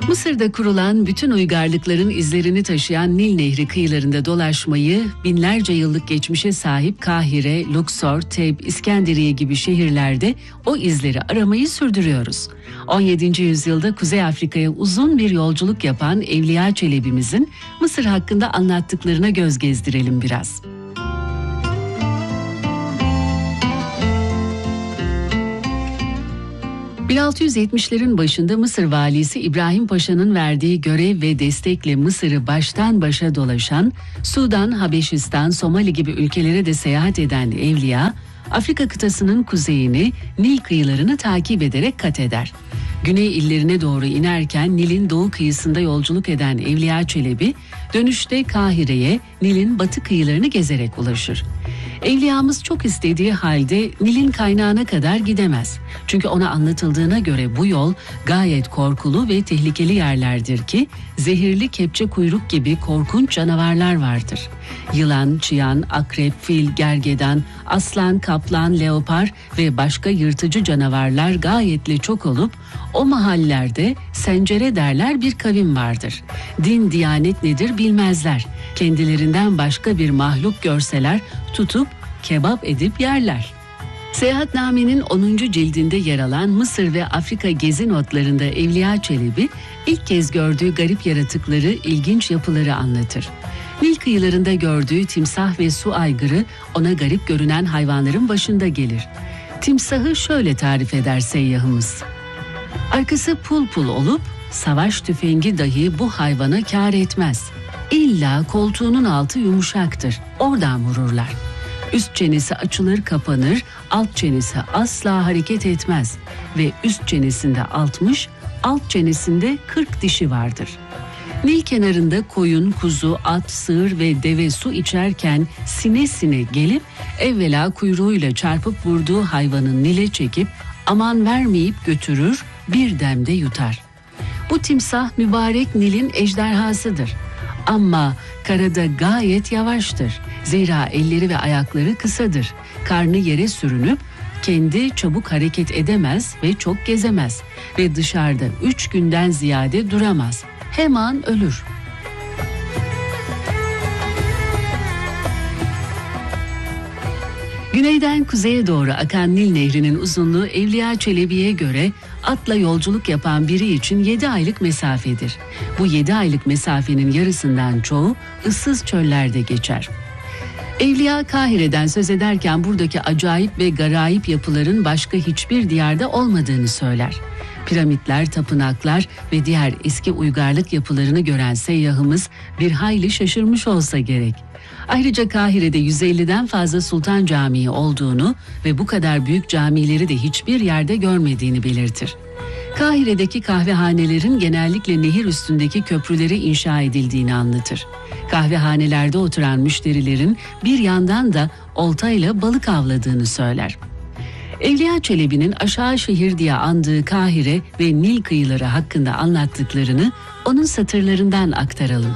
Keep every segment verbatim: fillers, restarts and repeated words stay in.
Mısır'da kurulan bütün uygarlıkların izlerini taşıyan Nil Nehri kıyılarında dolaşmayı binlerce yıllık geçmişe sahip Kahire, Luxor, Teb, İskenderiye gibi şehirlerde o izleri aramayı sürdürüyoruz. on yedinci yüzyılda Kuzey Afrika'ya uzun bir yolculuk yapan Evliya Çelebi'mizin Mısır hakkında anlattıklarına göz gezdirelim biraz. bin altı yüz yetmişlerin başında Mısır valisi İbrahim Paşa'nın verdiği görev ve destekle Mısır'ı baştan başa dolaşan, Sudan, Habeşistan, Somali gibi ülkelere de seyahat eden Evliya, Afrika kıtasının kuzeyini, Nil kıyılarını takip ederek kat eder. Güney illerine doğru inerken Nil'in doğu kıyısında yolculuk eden Evliya Çelebi, dönüşte Kahire'ye, Nil'in batı kıyılarını gezerek ulaşır. Evliyamız çok istediği halde Nil'in kaynağına kadar gidemez. Çünkü ona anlatıldığına göre bu yol gayet korkulu ve tehlikeli yerlerdir ki zehirli kepçe kuyruk gibi korkunç canavarlar vardır. Yılan, çıyan, akrep, fil, gergedan, aslan, kaplan, leopar ve başka yırtıcı canavarlar gayetle çok olup o mahallerde sencere derler bir kavim vardır. Din, diyanet nedir bilmezler. Kendilerinden başka bir mahluk görseler tutup kebap edip yerler. Seyahatnamenin onuncu cildinde yer alan Mısır ve Afrika gezi notlarında Evliya Çelebi ilk kez gördüğü garip yaratıkları, ilginç yapıları anlatır. Nil kıyılarında gördüğü timsah ve su aygırı ona garip görünen hayvanların başında gelir. Timsahı şöyle tarif eder seyyahımız: arkası pul pul olup savaş tüfengi dahi bu hayvana kâr etmez. İlla koltuğunun altı yumuşaktır, oradan vururlar. Üst çenesi açılır kapanır, alt çenesi asla hareket etmez ve üst çenesinde altmış, alt çenesinde kırk dişi vardır. Nil kenarında koyun, kuzu, at, sığır ve deve su içerken sine sine gelip evvela kuyruğuyla çarpıp vurduğu hayvanın Nil'e çekip aman vermeyip götürür, bir demde yutar. Bu timsah mübarek Nil'in ejderhasıdır. Ama karada gayet yavaştır. Zira elleri ve ayakları kısadır. Karnı yere sürünüp kendi çabuk hareket edemez ve çok gezemez. Ve dışarıda üç günden ziyade duramaz. Hemen ölür. Güneyden kuzeye doğru akan Nil Nehri'nin uzunluğu Evliya Çelebi'ye göre atla yolculuk yapan biri için yedi aylık mesafedir. Bu yedi aylık mesafenin yarısından çoğu ıssız çöllerde geçer. Evliya Kahire'den söz ederken buradaki acayip ve garayip yapıların başka hiçbir diyarda olmadığını söyler. Piramitler, tapınaklar ve diğer eski uygarlık yapılarını gören seyyahımız bir hayli şaşırmış olsa gerek. Ayrıca Kahire'de yüz elliden fazla Sultan Camii olduğunu ve bu kadar büyük camileri de hiçbir yerde görmediğini belirtir. Kahire'deki kahvehanelerin genellikle nehir üstündeki köprülere inşa edildiğini anlatır. Kahvehanelerde oturan müşterilerin bir yandan da oltayla balık avladığını söyler. Evliya Çelebi'nin aşağı şehir diye andığı Kahire ve Nil kıyıları hakkında anlattıklarını onun satırlarından aktaralım.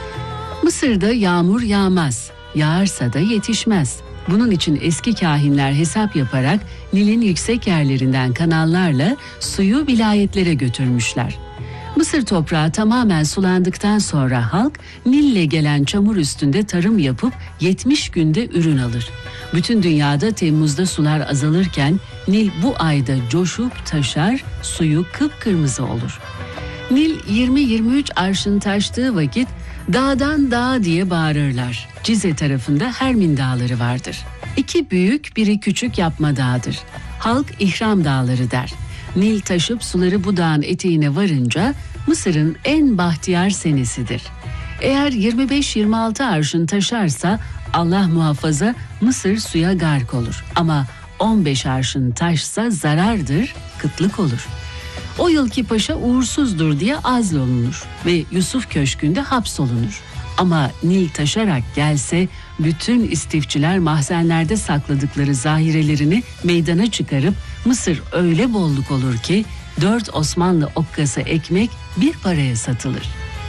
Mısır'da yağmur yağmaz, yağarsa da yetişmez. Bunun için eski kahinler hesap yaparak Nil'in yüksek yerlerinden kanallarla suyu vilayetlere götürmüşler. Mısır toprağı tamamen sulandıktan sonra halk Nil'le gelen çamur üstünde tarım yapıp yetmiş günde ürün alır. Bütün dünyada Temmuz'da sular azalırken Nil bu ayda coşup taşar, suyu kıpkırmızı olur. Nil yirmi yirmi üç arşın taştığı vakit dağdan dağa diye bağırırlar. Cize tarafında Hermin dağları vardır. İki büyük, biri küçük yapma dağıdır. Halk İhram dağları der. Nil taşıp suları bu dağın eteğine varınca Mısır'ın en bahtiyar senesidir. Eğer yirmi beş yirmi altı arşın taşarsa Allah muhafaza Mısır suya gark olur. Ama on beş arşın taşsa zarardır, kıtlık olur. O yılki paşa uğursuzdur diye azlolunur ve Yusuf Köşkü'nde hapsolunur. Ama Nil taşarak gelse bütün istifçiler mahzenlerde sakladıkları zahirelerini meydana çıkarıp Mısır öyle bolluk olur ki dört Osmanlı okkası ekmek bir paraya satılır.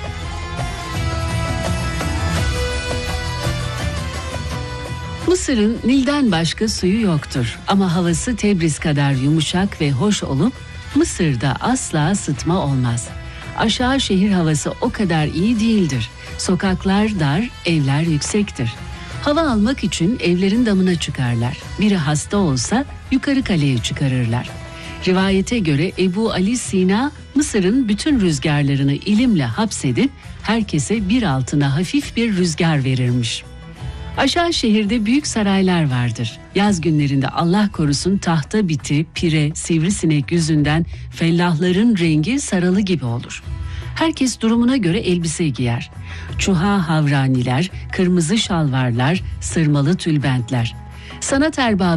Mısır'ın Nil'den başka suyu yoktur ama havası Tebriz kadar yumuşak ve hoş olup Mısır'da asla sıtma olmaz. Aşağı şehir havası o kadar iyi değildir. Sokaklar dar, evler yüksektir. Hava almak için evlerin damına çıkarlar. Biri hasta olsa yukarı kaleye çıkarırlar. Rivayete göre Ebu Ali Sina, Mısır'ın bütün rüzgarlarını ilimle hapsedip herkese bir altına hafif bir rüzgar verirmiş. Aşağı şehirde büyük saraylar vardır. Yaz günlerinde Allah korusun tahta biti, pire, sivrisinek yüzünden fellahların rengi sarılı gibi olur. Herkes durumuna göre elbise giyer. Çuha havraniler, kırmızı şalvarlar, sırmalı tülbentler. Sanat erbabı